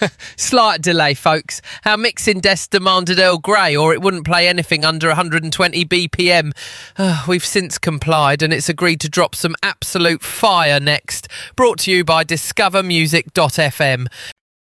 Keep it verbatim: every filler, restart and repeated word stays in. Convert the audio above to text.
Slight delay, folks. Our mixing desk demanded Earl Grey, or it wouldn't play anything under one hundred twenty B P M. Uh, we've since complied, and it's agreed to drop some absolute fire next. Brought to you by discover music dot f m.